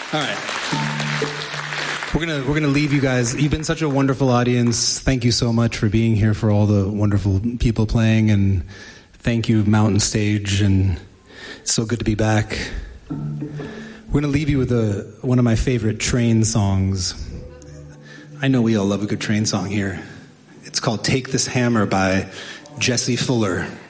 All right. We're gonna leave you guys. You've been such a wonderful audience. Thank you so much for being here, for all the wonderful people playing, and thank you, Mountain Stage, and it's so good to be back. We're gonna leave you with one of my favorite Train songs. I know we all love a good Train song here. It's called "Take This Hammer" by Jesse Fuller.